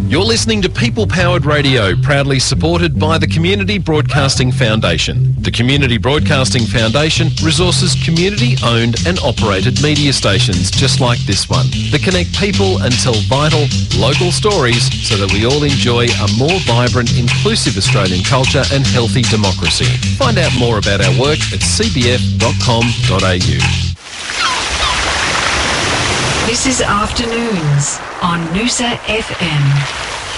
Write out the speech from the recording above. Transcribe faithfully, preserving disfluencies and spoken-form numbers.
You're listening to People Powered Radio, proudly supported by the Community Broadcasting Foundation. The Community Broadcasting Foundation resources community-owned and operated media stations just like this one that connect people and tell vital, local stories so that we all enjoy a more vibrant, inclusive Australian culture and healthy democracy. Find out more about our work at c b f dot com dot a u. This is Afternoons on Noosa F M.